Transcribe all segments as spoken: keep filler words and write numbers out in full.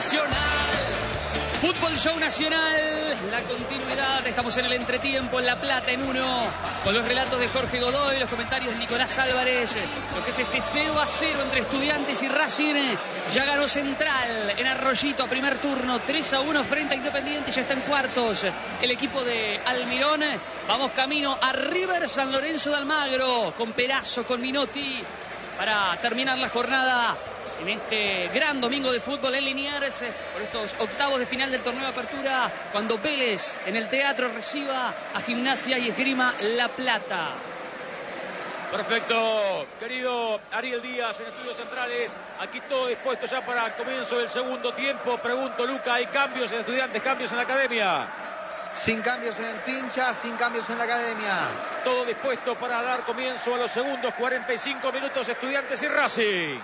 Nacional. Fútbol Show Nacional, la continuidad, estamos en el entretiempo, en La Plata en uno, con los relatos de Jorge Godoy, los comentarios de Nicolás Álvarez, lo que es este cero a cero entre Estudiantes y Racing. Ya ganó Central en Arroyito, primer turno, tres a uno frente a Independiente, ya está en cuartos el equipo de Almirón. Vamos camino a River San Lorenzo de Almagro, con Perazo, con Minotti, para terminar la jornada en este gran domingo de fútbol en Liniers, por estos octavos de final del torneo de apertura, cuando Vélez en el teatro reciba a Gimnasia y Esgrima La Plata. Perfecto, querido Ariel Díaz en Estudios Centrales, aquí todo dispuesto ya para el comienzo del segundo tiempo. Pregunto, Luca, ¿hay cambios en Estudiantes, cambios en la academia? Sin cambios en el Pincha, sin cambios en la academia. Todo dispuesto para dar comienzo a los segundos cuarenta y cinco minutos, Estudiantes y Racing.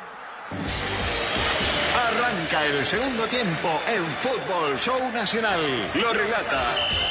Arranca el segundo tiempo en Fútbol Show Nacional. Lo relata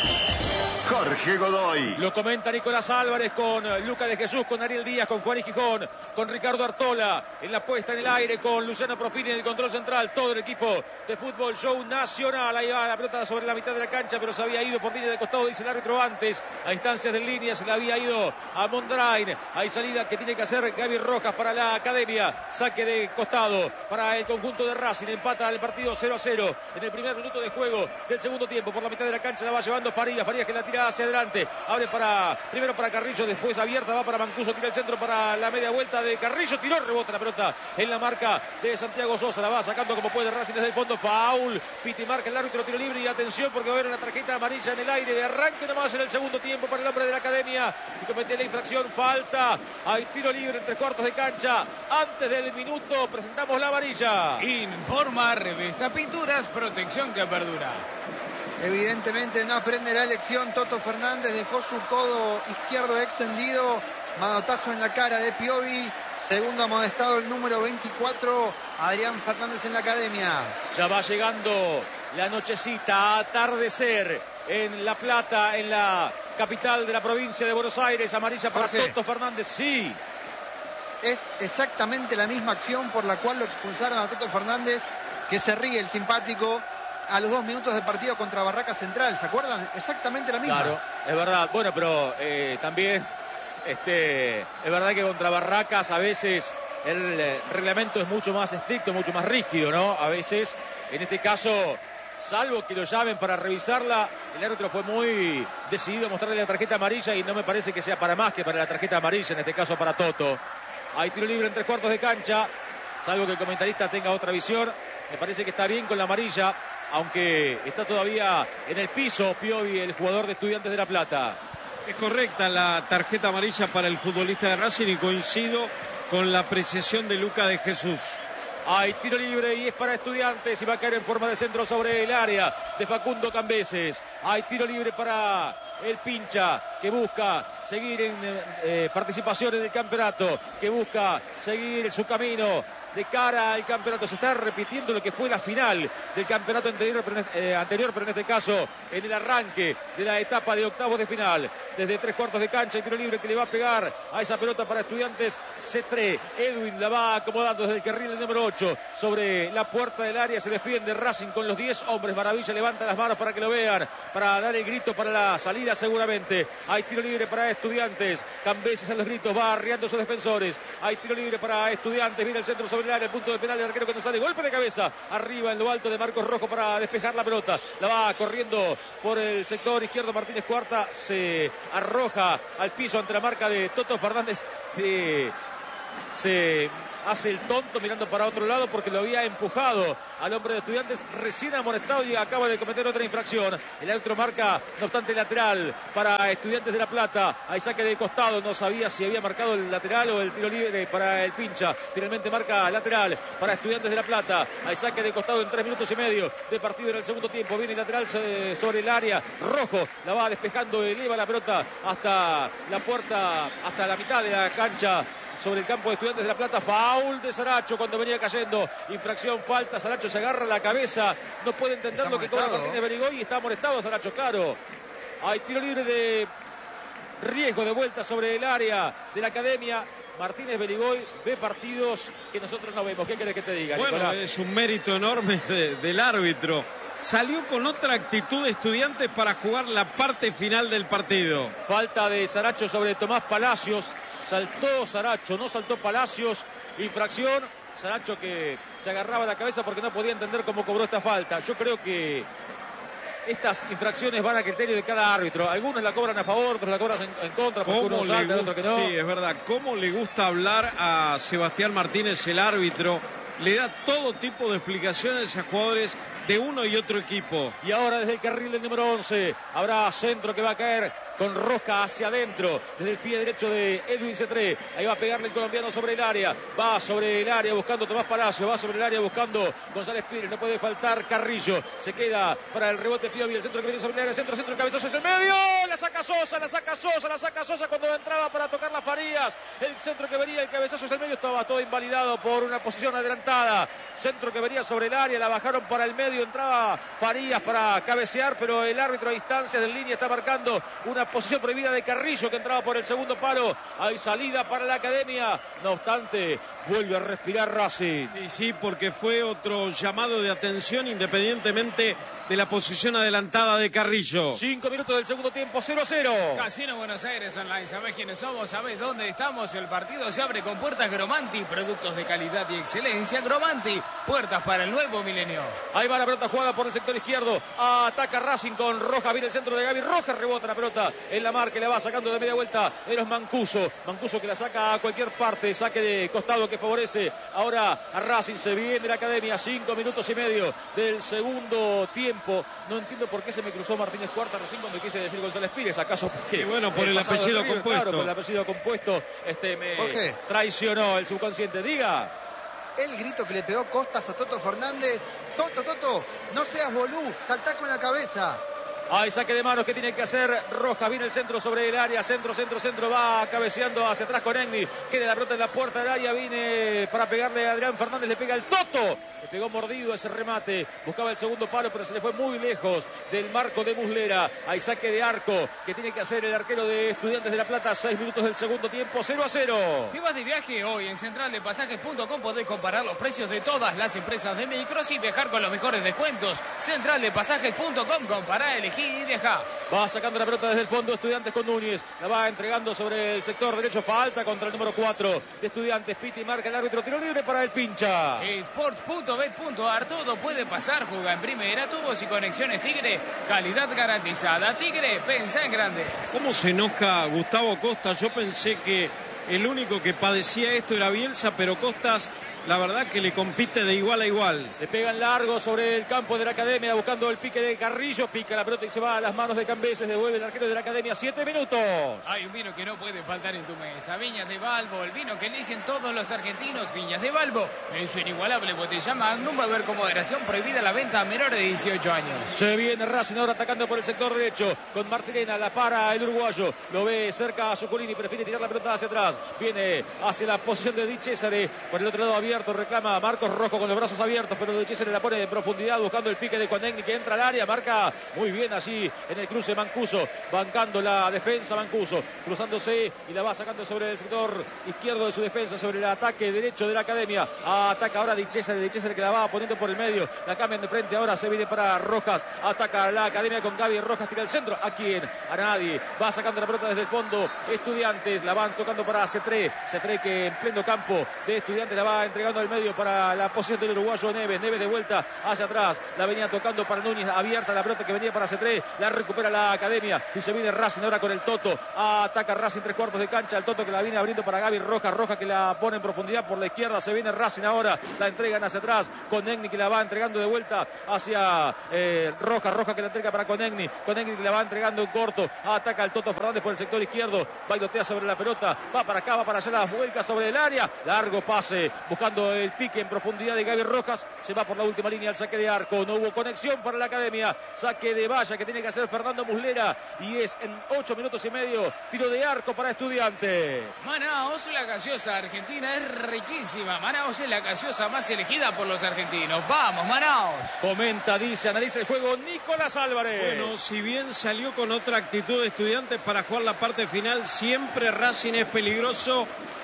Jorge Godoy. Lo comenta Nicolás Álvarez con Luca de Jesús, con Ariel Díaz, con Juan y Gijón, con Ricardo Artola en la puesta en el aire, con Luciano Profili en el control central. Todo el equipo de Fútbol Show Nacional. Ahí va la pelota sobre la mitad de la cancha, pero se había ido por línea de costado, dice el árbitro antes. A instancias de línea se le había ido a Mondrain. Hay salida que tiene que hacer Gaby Rojas para la academia. Saque de costado para el conjunto de Racing. Empata el partido cero a cero en el primer minuto de juego del segundo tiempo. Por la mitad de la cancha la va llevando Farías. Farías que la tira hacia adelante, abre para primero para Carrillo, después abierta, va para Mancuso, tira el centro para la media vuelta de Carrillo, tiró, rebota la pelota en la marca de Santiago Sosa, la va sacando como puede Racing desde el fondo, foul, Piti marca el árbitro, tiro libre y atención porque va a haber una tarjeta amarilla en el aire de arranque nomás en el segundo tiempo para el hombre de la academia y comete la infracción, falta, hay tiro libre en tres cuartos de cancha, antes del minuto presentamos la amarilla. Informa Revista Pinturas, protección que perdura. Evidentemente no aprende la lección. Toto Fernández dejó su codo izquierdo extendido. Manotazo en la cara de Piovi. Segundo amonestado el número veinticuatro, Adrián Fernández en la academia. Ya va llegando la nochecita, atardecer en La Plata, en la capital de la provincia de Buenos Aires. Amarilla para Jorge. Toto Fernández, sí. Es exactamente la misma acción por la cual lo expulsaron a Toto Fernández, que se ríe el simpático a los dos minutos de partido contra Barracas Central, ¿se acuerdan? Exactamente la misma. Claro, es verdad. Bueno, pero eh, también este, es verdad que contra Barracas a veces el eh, reglamento es mucho más estricto, mucho más rígido, ¿no? A veces, en este caso, salvo que lo llamen para revisarla, el árbitro fue muy decidido a mostrarle la tarjeta amarilla y no me parece que sea para más que para la tarjeta amarilla, en este caso para Toto. Hay tiro libre en tres cuartos de cancha, salvo que el comentarista tenga otra visión. Me parece que está bien con la amarilla, aunque está todavía en el piso Piovi, el jugador de Estudiantes de La Plata. Es correcta la tarjeta amarilla para el futbolista de Racing y coincido con la apreciación de Luca de Jesús. Hay tiro libre y es para Estudiantes y va a caer en forma de centro sobre el área de Facundo Cambeses. Hay tiro libre para el Pincha, que busca seguir en eh, participación en el campeonato, que busca seguir su camino de cara al campeonato. Se está repitiendo lo que fue la final del campeonato anterior, pero en, eh, anterior, pero en este caso en el arranque de la etapa de octavos de final. Desde tres cuartos de cancha, el tiro libre que le va a pegar a esa pelota para Estudiantes. Cetré, Edwin la va acomodando desde el carril del número ocho sobre la puerta del área. Se defiende Racing con los diez hombres. Maravilla levanta las manos para que lo vean, para dar el grito para la salida seguramente. Hay tiro libre para Estudiantes. Cambeses a los gritos, va arriando sus defensores. Hay tiro libre para Estudiantes. Viene el centro sobre el área, el punto de penal del arquero cuando sale. Golpe de cabeza arriba en lo alto de Marcos Rojo para despejar la pelota. La va corriendo por el sector izquierdo Martínez Cuarta. Se arroja al piso ante la marca de Toto Fernández, que se hace el tonto mirando para otro lado porque lo había empujado al hombre de Estudiantes, recién amonestado y acaba de cometer otra infracción. El árbitro marca, no obstante, lateral para Estudiantes de La Plata. Hay saque de costado, no sabía si había marcado el lateral o el tiro libre para el Pincha. Finalmente marca lateral para Estudiantes de La Plata. Hay saque de costado en tres minutos y medio de partido en el segundo tiempo. Viene lateral sobre el área. Rojo la va despejando, eleva la pelota hasta la puerta, hasta la mitad de la cancha, sobre el campo de Estudiantes de La Plata. Foul de Saracho cuando venía cayendo. Infracción, falta. Saracho se agarra la cabeza. No puede entender está lo que cobra Martínez Berigoy. Está molestado Saracho, claro. Hay tiro libre de riesgo de vuelta sobre el área de la academia Martínez Beligoy ve partidos que nosotros no vemos. ¿Qué querés que te diga, Bueno, Nicolás? es un mérito enorme de, del árbitro. Salió con otra actitud de Estudiantes para jugar la parte final del partido. Falta de Saracho sobre Tomás Palacios. Saltó Saracho, no saltó Palacios. Infracción. Saracho que se agarraba la cabeza porque no podía entender cómo cobró esta falta. Yo creo que estas infracciones van a criterio de cada árbitro. Algunos la cobran a favor, otros la cobran en, en contra, porque uno salta, el otro que no. Sí, es verdad. ¿Cómo le gusta hablar a Sebastián Martínez, el árbitro? Le da todo tipo de explicaciones a jugadores de uno y otro equipo. Y ahora desde el carril del número once habrá centro que va a caer con Roca hacia adentro, desde el pie derecho de Edwin Cetré. Ahí va a pegarle el colombiano sobre el área, va sobre el área buscando Tomás Palacio, va sobre el área buscando González Pires, no puede faltar Carrillo, se queda para el rebote Piovi, el centro que viene sobre el área, centro, centro, el cabezazo es el medio, la saca Sosa, la saca Sosa, la saca Sosa cuando entraba para tocar las Farías, el centro que venía, el cabezazo es el medio, estaba todo invalidado por una posición adelantada, centro que venía sobre el área, la bajaron para el medio, entraba Farías para cabecear, pero el árbitro a distancia del línea está marcando una posición prohibida de Carrillo que entraba por el segundo palo. Hay salida para la Academia. No obstante, vuelve a respirar Racing. Sí, sí, porque fue otro llamado de atención independientemente de la posición adelantada de Carrillo. Cinco minutos del segundo tiempo, cero a cero. Casino Buenos Aires Online. ¿Sabés quiénes somos? ¿Sabés dónde estamos? El partido se abre con puertas Gromanti. Productos de calidad y excelencia. Gromanti. Puertas para el nuevo milenio. Ahí va la pelota jugada por el sector izquierdo. Ataca Racing con Rojas. Viene el centro de Gaby Rojas. Rebota la pelota en la marca. Le va sacando de media vuelta. Eros Mancuso. Mancuso que la saca a cualquier parte. Saque de costado que favorece ahora a Racing. Se viene la Academia. Cinco minutos y medio del segundo tiempo. No entiendo por qué se me cruzó Martínez Cuarta recién cuando quise decir González Pires. ¿Acaso porque? Y bueno, por el, el apellido River, compuesto. Claro, por el apellido compuesto. Este me traicionó el subconsciente. Diga. El grito que le pegó Costas a Toto Fernández. Toto, Toto, no seas bolú, saltá con la cabeza. Hay saque de manos que tiene que hacer Rojas. Viene el centro sobre el área. Centro, centro, centro. Va cabeceando hacia atrás con Egni. Queda la pelota en la puerta del área. Viene para pegarle a Adrián Fernández. Le pega el Toto. Le pegó mordido ese remate. Buscaba el segundo palo, pero se le fue muy lejos del marco de Muslera. Hay saque de arco que tiene que hacer el arquero de Estudiantes de La Plata. Seis minutos del segundo tiempo. cero a cero. Si vas de viaje hoy en central de pasajes punto com podés comparar los precios de todas las empresas de micros y viajar con los mejores descuentos. central de pasajes punto com. Compará, elegí y viaja. Va sacando la pelota desde el fondo Estudiantes con Núñez. La va entregando sobre el sector derecho. Falta contra el número cuatro de Estudiantes. Piti marca el árbitro. Tiro libre para el Pincha. Sports punto bet punto ar. Todo puede pasar. Juega en primera. Tubos y conexiones Tigre. Calidad garantizada. Tigre, pensá en grande. ¿Cómo se enoja Gustavo Costas? Yo pensé que el único que padecía esto era Bielsa, pero Costas, la verdad que le compite de igual a igual. Le pegan largo sobre el campo de la Academia, buscando el pique de Carrillo. Pica la pelota y se va a las manos de Cambeses. Devuelve el arquero de la Academia. Siete minutos. Hay un vino que no puede faltar en tu mesa. Viñas de Balbo, el vino que eligen todos los argentinos. Viñas de Balbo, en su inigualable botella Magnum. Va a haber con moderación, prohibida la venta a menores de dieciocho años. Se viene Racing ahora atacando por el sector derecho. Con Martirena, la para el uruguayo. Lo ve cerca a Zuculini, prefiere tirar la pelota hacia atrás. Viene hacia la posición de Di Cesare. Por el otro lado abierto, reclama a Marcos Rojo con los brazos abiertos, pero Di Cesare la pone de profundidad buscando el pique de Conegni que entra al área. Marca muy bien allí en el cruce Mancuso, bancando la defensa Mancuso, cruzándose y la va sacando sobre el sector izquierdo de su defensa, sobre el ataque derecho de la Academia. Ataca ahora Di Cesare, Di Cesare que la va poniendo por el medio, la cambian de frente, ahora se viene para Rojas. Ataca la Academia con Gaby Rojas, tira el centro. ¿A quién? A nadie. Va sacando la pelota desde el fondo Estudiantes, la van tocando para Cetré. Cetré que en pleno campo de Estudiantes la va entregando al medio para la posición del uruguayo Neves. Neves de vuelta hacia atrás, la venía tocando para Núñez, abierta la pelota que venía para Cetré, la recupera la Academia y se viene Racing ahora con el Toto. Ataca Racing tres cuartos de cancha, el Toto que la viene abriendo para Gaby Rojas, Rojas que la pone en profundidad por la izquierda. Se viene Racing ahora, la entregan hacia atrás, Conegni que la va entregando de vuelta hacia eh, Rojas, Rojas que la entrega para Conegni, Conegni que la va entregando en corto. Ataca el Toto Fernández por el sector izquierdo, bailotea sobre la pelota, va para acá, va para allá, la vuelca sobre el área, largo pase buscando el pique en profundidad de Gaby Rojas. Se va por la última línea al saque de arco, no hubo conexión para la Academia. Saque de valla que tiene que hacer Fernando Muslera y es en ocho minutos y medio tiro de arco para Estudiantes. Manaos, la gaseosa argentina es riquísima. Manaos es la gaseosa más elegida por los argentinos. Vamos, Manaos. Comenta, dice, analiza el juego Nicolás Álvarez. Bueno, si bien salió con otra actitud de Estudiantes para jugar la parte final, siempre Racing es peligroso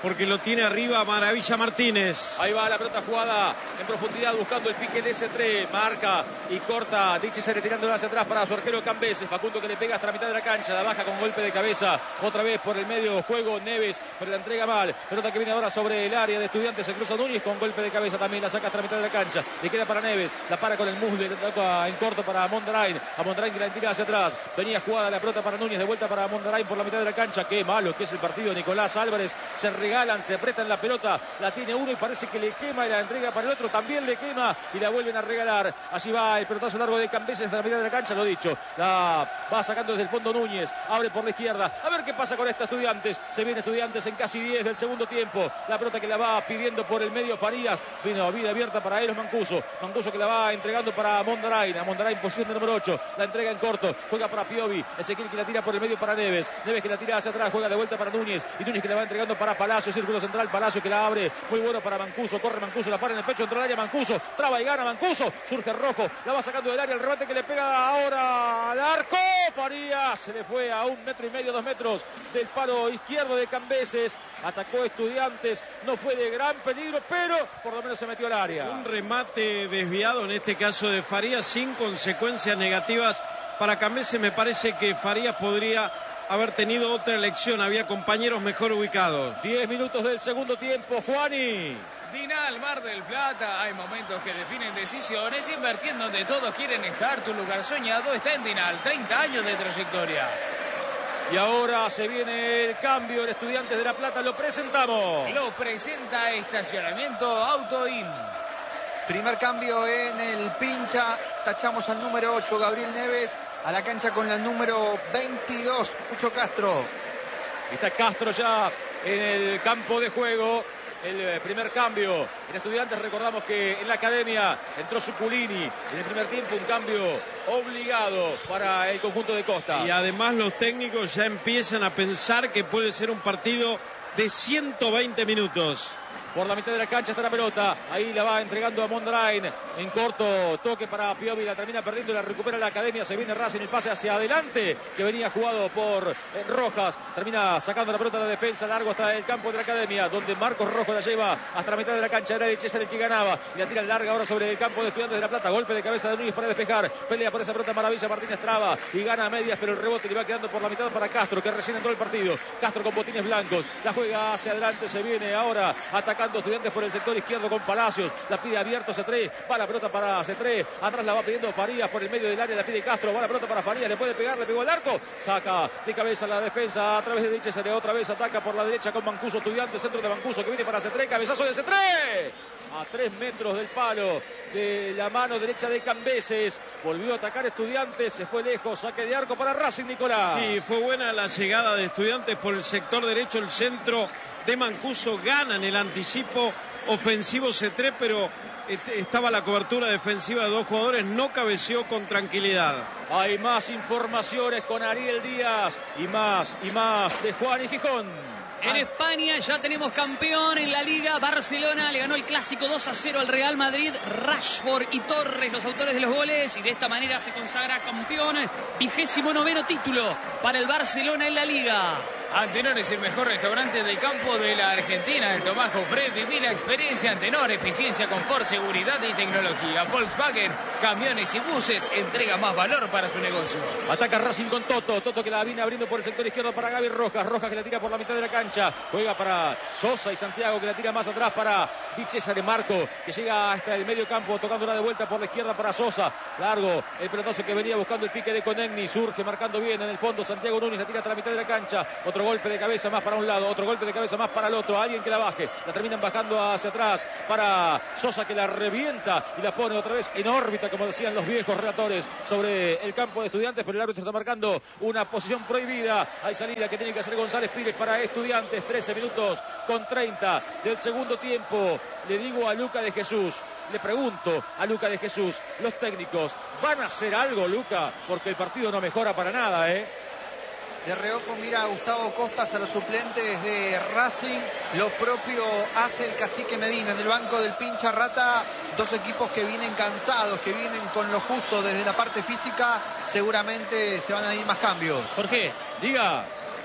porque lo tiene arriba Maravilla Martínez. Ahí va la pelota jugada en profundidad buscando el pique de ese tres. Marca y corta. Diche retirándola hacia atrás para su arquero Cambeses. Facundo que le pega hasta la mitad de la cancha. La baja con golpe de cabeza. Otra vez por el medio juego Neves, pero la entrega mal. Pelota que viene ahora sobre el área de Estudiantes. Se cruza Núñez con golpe de cabeza también. La saca hasta la mitad de la cancha. Le queda para Neves. La para con el muslo. Le toca en corto para Mondarain. A Mondarain que la tira hacia atrás. Venía jugada la pelota para Núñez. De vuelta para Mondarain por la mitad de la cancha. Qué malo que es el partido. Nicolás Álvarez. Se regalan, se apretan la pelota. La tiene uno y parece que le quema y la entrega para el otro. También le quema y la vuelven a regalar. Allí va el pelotazo largo de Cambeses hasta la mitad de la cancha. Lo dicho. La va sacando desde el fondo Núñez. Abre por la izquierda. A ver qué pasa con esta Estudiantes. Se viene Estudiantes en casi diez del segundo tiempo. La pelota que la va pidiendo por el medio Farías. Vino vida abierta para Eros Mancuso. Mancuso que la va entregando para Mondarain. A Mondarain posición de número ocho. La entrega en corto. Juega para Piovi. Ezequiel que la tira por el medio para Neves. Neves que la tira hacia atrás. Juega de vuelta para Núñez. Y Núñez que la va entregando para Palacio. Círculo central. Palacio que la abre. Muy bueno para Mancuso. Corre Mancuso. La para en el pecho. Entra al área Mancuso. Traba y gana Mancuso. Surge Rojo. La va sacando del área. El remate que le pega ahora al arco. Farías. Se le fue a un metro y medio, dos metros del palo izquierdo de Cambeses. Atacó Estudiantes. No fue de gran peligro, pero por lo menos se metió al área. Un remate desviado, en este caso de Farías, sin consecuencias negativas para Cambeses. Me parece que Farías podría haber tenido otra elección. Había compañeros mejor ubicados. Diez minutos del segundo tiempo, Juani. Dinal, Mar del Plata, hay momentos que definen decisiones. Invertir donde todos quieren estar. Tu lugar soñado está en Dinal. treinta años de trayectoria. Y ahora se viene el cambio. El Estudiantes de La Plata lo presentamos. Lo presenta Estacionamiento Autoin. Primer cambio en el Pincha. Tachamos al número ocho, Gabriel Neves. A la cancha con la número veintidós, Pucho Castro. Está Castro ya en el campo de juego. El primer cambio en Estudiantes. Recordamos que en la academia entró Suculini en el primer tiempo, un cambio obligado para el conjunto de Costa. Y además los técnicos ya empiezan a pensar que puede ser un partido de ciento veinte minutos. Por la mitad de la cancha está la pelota. Ahí la va entregando a Mondarain. En corto, toque para Piovi. La termina perdiendo y la recupera la academia. Se viene Racing, el pase hacia adelante que venía jugado por eh, Rojas. Termina sacando la pelota a la defensa. Largo hasta el campo de la academia, donde Marcos Rojo la lleva hasta la mitad de la cancha. Era de César el que ganaba. Y la tira larga ahora sobre el campo de Estudiantes de La Plata. Golpe de cabeza de Núñez para despejar. Pelea por esa pelota Maravilla. Martínez traba y gana a medias, pero el rebote le va quedando por la mitad para Castro, que recién entró el partido. Castro con botines blancos. La juega hacia adelante. Se viene ahora atacando Estudiantes por el sector izquierdo con Palacios. La pide abierto Cetré. Va la pelota para Cetré. Atrás la va pidiendo Farías por el medio del área. La pide Castro. Va la pelota para Farías. Le puede pegar. Le pegó al arco. Saca de cabeza la defensa a través de Diche. Se le otra vez ataca por la derecha con Mancuso. Estudiantes. Centro de Mancuso que viene para Cetré. Cabezazo de Cetré. A tres metros del palo de la mano derecha de Cambeses. Volvió a atacar Estudiantes. Se fue lejos. Saque de arco para Racing, Nicolás. Sí, fue buena la llegada de Estudiantes por el sector derecho. El centro de Mancuso gana en el anticipo ofensivo Cetré, pero estaba la cobertura defensiva de dos jugadores. No cabeció con tranquilidad. Hay más informaciones con Ariel Díaz. Y más, y más de Juan y Gijón. En España ya tenemos campeón en la Liga. Barcelona le ganó el clásico dos a cero al Real Madrid. Rashford y Torres, los autores de los goles. Y de esta manera se consagra campeón. Vigésimo noveno título para el Barcelona en la Liga. Antenor es el mejor restaurante del campo de la Argentina. El Tomás Jofré, viví la experiencia Antenor. Eficiencia, confort, seguridad y tecnología. Volkswagen, camiones y buses, entrega más valor para su negocio. Ataca Racing con Toto. Toto que la viene abriendo por el sector izquierdo para Gaby Rojas. Rojas que la tira por la mitad de la cancha. Juega para Sosa y Santiago que la tira más atrás para Di César Marco, que llega hasta el medio campo tocándola de vuelta por la izquierda para Sosa. Largo el pelotazo que venía buscando el pique de Conegni. Surge marcando bien en el fondo. Santiago Núñez la tira hasta la mitad de la cancha. Otro golpe de cabeza más para un lado, otro golpe de cabeza más para el otro. Alguien que la baje. La terminan bajando hacia atrás para Sosa que la revienta y la pone otra vez en órbita, como decían los viejos relatores, sobre el campo de Estudiantes. Pero el árbitro está marcando una posición prohibida. Hay salida que tiene que hacer González Pires para Estudiantes. trece minutos con treinta del segundo tiempo. Le digo a Luca de Jesús, le pregunto a Luca de Jesús, los técnicos van a hacer algo, Luca, porque el partido no mejora para nada, ¿eh? De reojo mira a Gustavo Costas, a los suplentes de Racing. Lo propio hace el Cacique Medina en el banco del Pincha Rata. Dos equipos que vienen cansados, que vienen con lo justo desde la parte física. Seguramente se van a ir más cambios. ¿Por qué? Diga.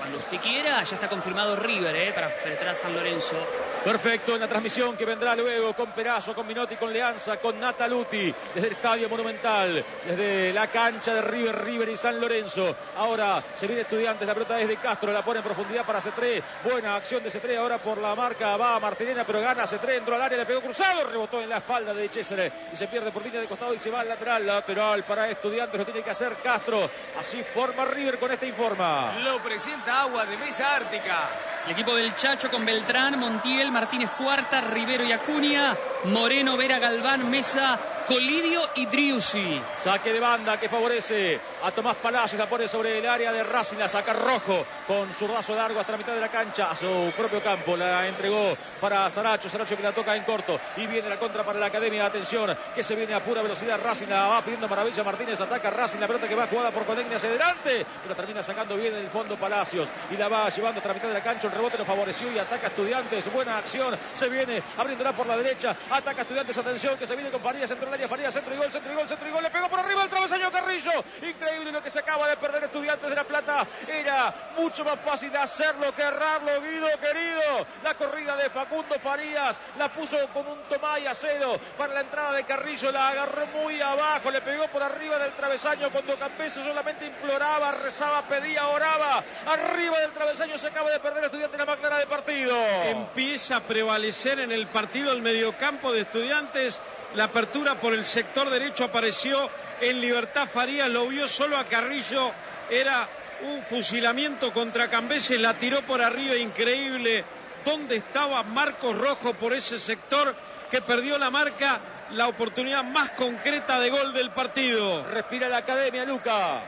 Cuando usted quiera, ya está confirmado River, ¿eh? Para enfrentar a San Lorenzo. Perfecto, en la transmisión que vendrá luego con Perazo, con Minotti, con Leanza, con Nataluti, desde el Estadio Monumental, desde la cancha de River, River y San Lorenzo. Ahora se viene Estudiantes, la pelota es de Castro, la pone en profundidad para Cetré. Buena acción de Cetré, ahora por la marca va a Martinena, pero gana Cetré, entró al área, le pegó cruzado, rebotó en la espalda de César y se pierde por línea de costado y se va al lateral. Lateral para Estudiantes, lo tiene que hacer Castro. Así forma River con esta informa. Lo presenta Agua de Mesa Ártica. El equipo del Chacho con Beltrán, Montiel, Martínez Cuarta, Rivero y Acuña, Moreno, Vera, Galván, Mesa, Colidio y Driussi. Saque de banda que favorece a Tomás Palacios, la pone sobre el área de Racing, la saca Rojo con zurdazo largo hasta la mitad de la cancha, a su propio campo, la entregó para Saracho, Saracho que la toca en corto y viene la contra para la Academia, atención, que se viene a pura velocidad, Racing la va pidiendo maravilla, Martínez ataca Racing, la pelota que va jugada por Codegni hacia adelante, pero termina sacando bien en el fondo Palacios y la va llevando hasta la mitad de la cancha, el rebote lo favoreció y ataca Estudiantes, buena acción, se viene abriéndola por la derecha, ataca Estudiantes, atención que se viene con Farías, centro del área, Farías, centro y gol, centro y gol, centro y gol, le pegó por arriba el travesaño Carrillo, increíble lo que se acaba de perder Estudiantes de La Plata, era mucho más fácil de hacerlo que errarlo, Guido querido, la corrida de Facundo Farías, la puso con un Tomay a cero para la entrada de Carrillo, la agarró muy abajo, le pegó por arriba del travesaño cuando Campese solamente imploraba, rezaba, pedía, oraba, arriba del travesaño se acaba de perder Estudiantes la magdalena de partido. Empieza a prevalecer en el partido el mediocampo de Estudiantes. La apertura por el sector derecho apareció en libertad Farías, lo vio solo a Carrillo, era un fusilamiento contra Campese, la tiró por arriba, increíble. ¿Dónde estaba Marcos Rojo por ese sector que perdió la marca? La oportunidad más concreta de gol del partido. Respira la Academia, Luca.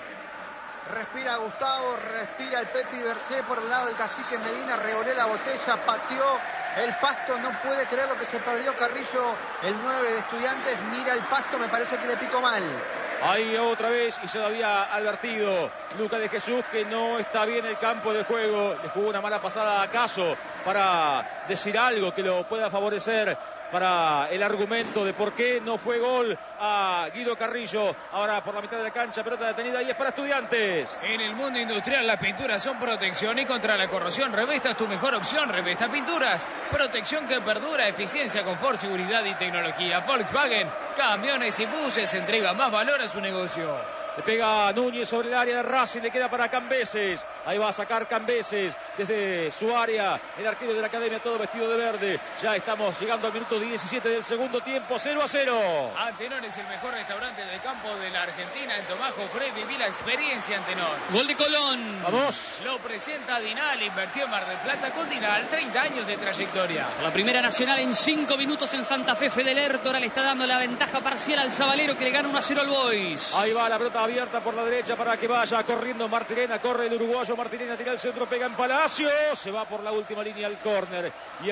Respira Gustavo, respira el Pepi Bercé por el lado del cacique Medina, revolé la botella, pateó el pasto, no puede creer lo que se perdió Carrillo, el nueve de Estudiantes, mira el pasto, me parece que le picó mal. Ahí otra vez, y se lo había advertido Lucas de Jesús que no está bien el campo de juego, le jugó una mala pasada acaso para decir algo que lo pueda favorecer para el argumento de por qué no fue gol a Guido Carrillo. Ahora por la mitad de la cancha, pelota detenida y es para Estudiantes. En el mundo industrial las pinturas son protección y contra la corrosión Revesta es tu mejor opción. Revesta Pinturas, protección que perdura, eficiencia, confort, seguridad y tecnología. Volkswagen, camiones y buses, entrega más valor a su negocio. Le pega Núñez sobre el área de Racing, le queda para Cambeses. Ahí va a sacar Cambeses desde su área. El arquero de la Academia todo vestido de verde. Ya estamos llegando al minuto diecisiete del segundo tiempo, cero a cero. Antenor es el mejor restaurante del campo de la Argentina. En Tomás Jofré viví la experiencia Antenor. Gol de Colón. Vamos. Lo presenta Dinal, invirtió en Mar del Plata con Dinal, treinta años de trayectoria. La primera nacional en cinco minutos en Santa Fe. Fede Lertora le está dando la ventaja parcial al Zabalero que le gana uno a cero al Boys. Ahí va la pelota abierta por la derecha para que vaya corriendo Martinena, corre el uruguayo Martinena, tira el centro, pega en Palacio, se va por la última línea al córner y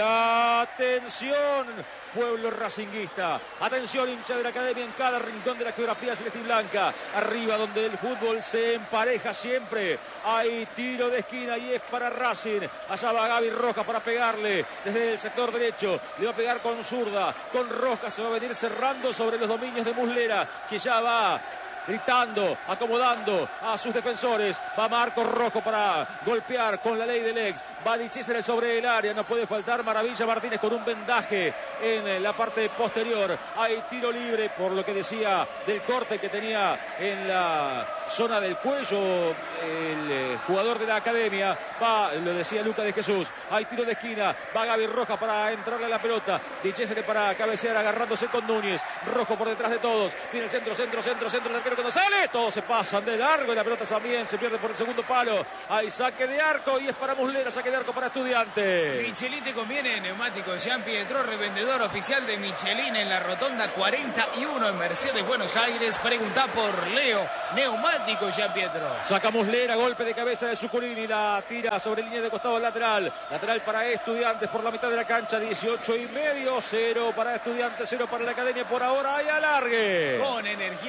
atención pueblo racinguista, atención hincha de la Academia en cada rincón de la geografía celeste y blanca, arriba donde el fútbol se empareja siempre, hay tiro de esquina y es para Racing, allá va Gaby Rojas para pegarle desde el sector derecho, le va a pegar con zurda, con Rojas se va a venir cerrando sobre los dominios de Muslera, que ya va gritando, acomodando a sus defensores, va Marcos Rojo para golpear con la ley del ex, va Di Cesare sobre el área, no puede faltar Maravilla Martínez con un vendaje en la parte posterior, hay tiro libre por lo que decía del corte que tenía en la zona del cuello el jugador de la Academia, va, lo decía Lucas de Jesús, hay tiro de esquina, va Gaby Rojas para entrarle a la pelota, Di Cesare para cabecear agarrándose con Núñez, Rojo por detrás de todos, viene el centro, centro, centro, centro, el arquero cuando sale, todos se pasan de largo y la pelota también se pierde por el segundo palo, hay saque de arco y es para Muslera, saque de arco para Estudiantes. Michelin te conviene, neumático Jean Pietro, revendedor oficial de Michelin en la rotonda cuarenta y uno en Mercedes, Buenos Aires, pregunta por Leo, neumático Jean Pietro. Saca Muslera, golpe de cabeza de Zuculini, la tira sobre línea de costado lateral, lateral para Estudiantes por la mitad de la cancha, dieciocho y medio, cero para Estudiantes, cero para la Academia, por ahora hay alargue. Con energía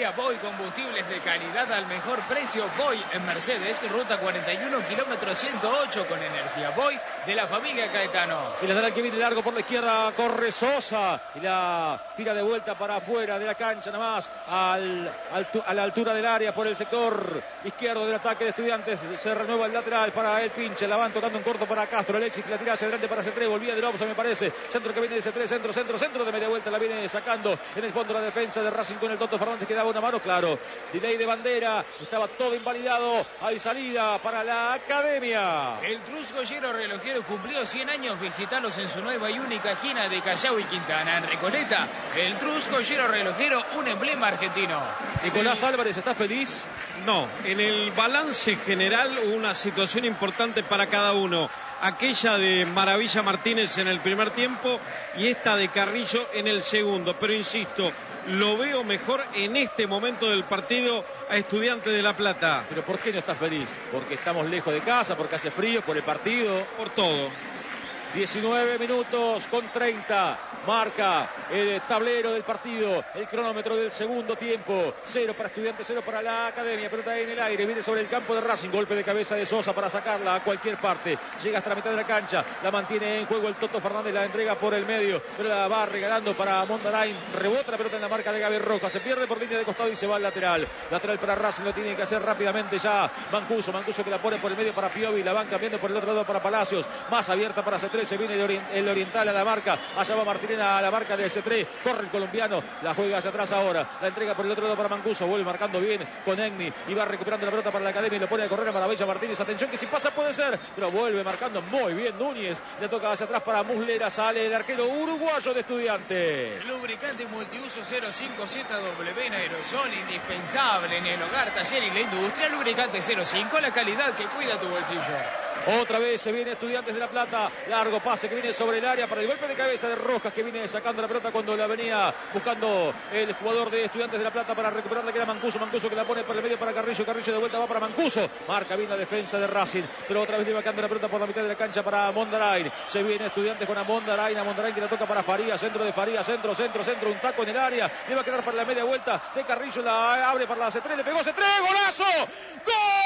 Energía Boy, combustibles de calidad al mejor precio. Boy en Mercedes, ruta cuarenta y uno, kilómetro ciento ocho, con Energía Boy de la familia Caetano. Y la que viene largo por la izquierda, corre Sosa y la tira de vuelta para afuera de la cancha, nada más al, al, a la altura del área por el sector izquierdo del ataque de Estudiantes. Se renueva el lateral para el Pinche, la van tocando en corto para Castro, Alexis la tira hacia adelante para C tres, volvía de Lobsa me parece, centro que viene de C tres, centro, centro, centro de media vuelta, la viene sacando en el fondo la defensa de Racing con el Toto Fernández que daba una mano, claro, delay de bandera, estaba todo invalidado, hay salida para la Academia. El Trus Goyero Relojero cumplió cien años, visitalos en su nueva y única esquina de Callao y Quintana, en Recoleta. El Trus Goyero Relojero, un emblema argentino. Nicolás Álvarez, ¿está feliz? No, en el balance general una situación importante para cada uno. Aquella de Maravilla Martínez en el primer tiempo y esta de Carrillo en el segundo. Pero insisto, lo veo mejor en este momento del partido a Estudiantes de La Plata. ¿Pero por qué no estás feliz? ¿Porque estamos lejos de casa? ¿Porque hace frío? ¿Por el partido? Por todo. diecinueve minutos con treinta. Marca el tablero del partido, el cronómetro del segundo tiempo. Cero para Estudiantes, cero para la Academia. Pelota en el aire, viene sobre el campo de Racing. Golpe de cabeza de Sosa para sacarla a cualquier parte. Llega hasta la mitad de la cancha. La mantiene en juego el Toto Fernández. La entrega por el medio, pero la va regalando para Mondarain. Rebota la pelota en la marca de Gabriel Rojas. Se pierde por línea de costado y se va al lateral. Lateral para Racing, lo tiene que hacer rápidamente ya Mancuso. Mancuso que la pone por el medio para Piovi. La van cambiando por el otro lado para Palacios. Más abierta para C tres. Se viene el Oriental a la marca. Allá va Martínez a la marca de C tres. Corre el colombiano. La juega hacia atrás ahora. La entrega por el otro lado para Mancuso. Vuelve marcando bien con Egni. Y va recuperando la pelota para la Academia. Y lo pone a correr a Maravilla Martínez. Atención que si pasa puede ser. Pero vuelve marcando muy bien Núñez. Le toca hacia atrás para Muslera. Sale el arquero uruguayo de Estudiantes. Lubricante multiuso cero cinco Z W en aerosol. Indispensable en el hogar, taller y la industria. Lubricante cero cinco. La calidad que cuida tu bolsillo. Otra vez se viene Estudiantes de La Plata. Largo pase que viene sobre el área para el golpe de cabeza de Rojas, que viene sacando la pelota cuando la venía buscando el jugador de Estudiantes de La Plata para recuperarla, que era Mancuso. Mancuso que la pone por el medio para Carrillo. Carrillo de vuelta va para Mancuso. Marca bien la defensa de Racing, pero otra vez le va quedando la pelota por la mitad de la cancha para Mondarain. Se viene Estudiantes con a Mondarain. A Mondarain que la toca para Faría. Centro de Faría. Centro, centro, centro. Un taco en el área. Le va a quedar para la media vuelta de Carrillo. La abre para la C tres. Le pegó C tres. ¡Golazo!